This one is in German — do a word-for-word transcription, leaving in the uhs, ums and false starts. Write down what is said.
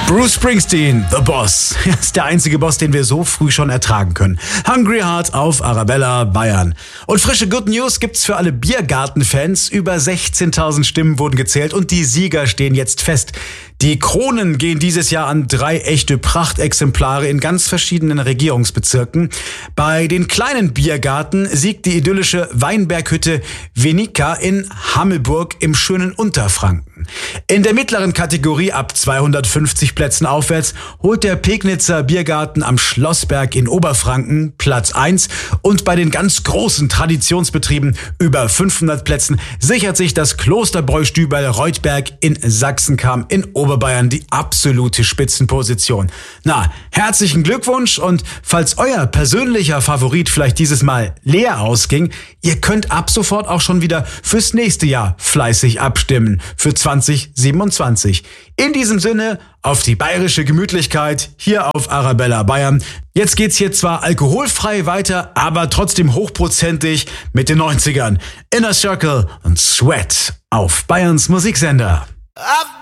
Bruce Springsteen, The Boss. Er ist der einzige Boss, den wir so früh schon ertragen können. Hungry Heart auf Arabella Bayern. Und frische Good News gibt's für alle Biergarten-Fans. Über sechzehntausend Stimmen wurden gezählt und die Sieger stehen jetzt fest. Die Kronen gehen dieses Jahr an drei echte Prachtexemplare in ganz verschiedenen Regierungsbezirken. Bei den kleinen Biergarten siegt die idyllische Weinberghütte Venica in Hammelburg im schönen Unterfranken. In der mittleren Kategorie ab zweihundertfünfzig Plätzen aufwärts holt der Pegnitzer Biergarten am Schlossberg in Oberfranken Platz eins und bei den ganz großen Traditionsbetrieben über fünfhundert Plätzen sichert sich das Klosterbräustüberl Reutberg in Sachsenkam in Oberbayern die absolute Spitzenposition. Na, herzlichen Glückwunsch und falls euer persönlicher Favorit vielleicht dieses Mal leer ausging, ihr könnt ab sofort auch schon wieder fürs nächste Jahr fleißig abstimmen für zwanzig siebenundzwanzig. In diesem Sinne, auf die bayerische Gemütlichkeit hier auf Arabella Bayern. Jetzt geht's hier zwar alkoholfrei weiter, aber trotzdem hochprozentig mit den neunzigern. Inner Circle und Sweat auf Bayerns Musiksender.